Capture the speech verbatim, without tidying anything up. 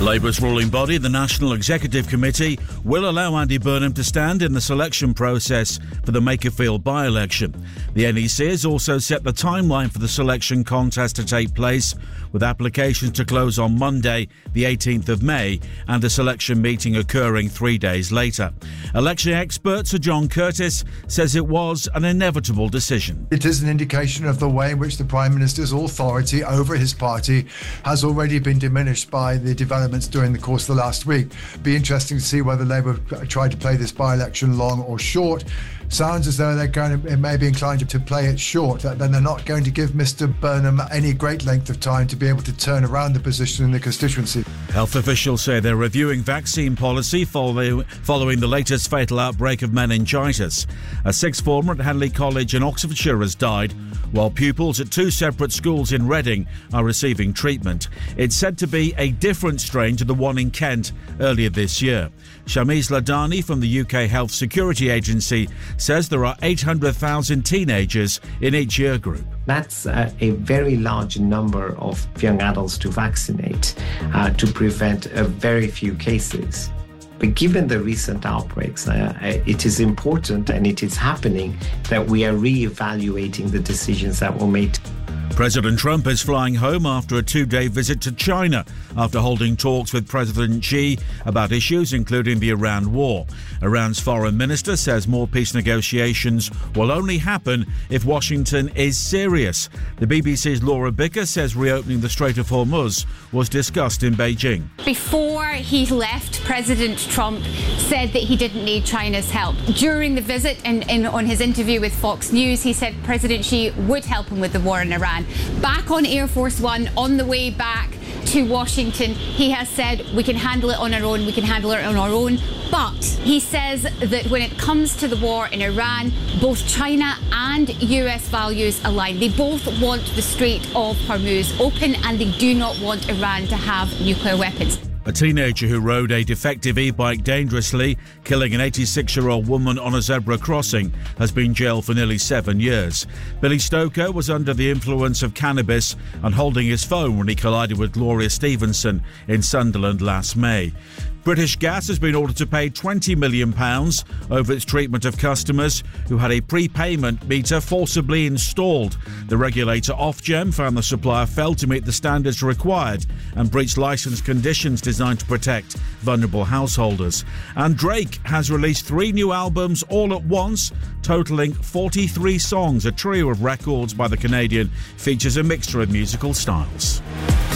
Labour's ruling body, the National Executive Committee, will allow Andy Burnham to stand in the selection process for the Makerfield by-election. The N E C has also set the timeline for the selection contest to take place, with applications to close on Monday, the eighteenth of May, and a selection meeting occurring three days later. Election expert Sir John Curtis says it was an inevitable decision. It is an indication of the way in which the Prime Minister's authority over his party has already been diminished by the developments during the course of the last week. Be interesting to see whether Labour try to play this by-election long or short. Sounds as though they're going to maybe inclined to play it short. Then they're not going to give Mister Burnham any great length of time to be able to turn around the position in the constituency. Health officials say they're reviewing vaccine policy following, following the latest fatal outbreak of meningitis. A sixth former at Henley College in Oxfordshire has died, while pupils at two separate schools in Reading are receiving treatment. It's said to be a different strain to the one in Kent earlier this year. Shamiz Ladani from the U K Health Security Agency says there are eight hundred thousand teenagers in each year group. That's uh, a very large number of young adults to vaccinate uh, to prevent uh, very few cases. But given the recent outbreaks, uh, it is important, and it is happening, that we are re-evaluating the decisions that were made. President Trump is flying home after a two-day visit to China after holding talks with President Xi about issues including the Iran war. Iran's foreign minister says more peace negotiations will only happen if Washington is serious. The B B C's Laura Bicker says reopening the Strait of Hormuz was discussed in Beijing. Before he left, President Trump said that he didn't need China's help. During the visit and, and on his interview with Fox News, he said President Xi would help him with the war in Iran. Back on Air Force One, on the way back to Washington, he has said we can handle it on our own, we can handle it on our own. But he says that when it comes to the war in Iran, both China and U S values align. They both want the Strait of Hormuz open, and they do not want Iran to have nuclear weapons. A teenager who rode a defective e-bike dangerously, killing an eighty-six-year-old woman on a zebra crossing, has been jailed for nearly seven years. Billy Stoker was under the influence of cannabis and holding his phone when he collided with Gloria Stevenson in Sunderland last May. British Gas has been ordered to pay twenty million pounds over its treatment of customers who had a prepayment meter forcibly installed. The regulator Ofgem found the supplier failed to meet the standards required and breached licence conditions designed to protect vulnerable householders. And Drake has released three new albums all at once, totalling forty-three songs. A trio of records by the Canadian features a mixture of musical styles.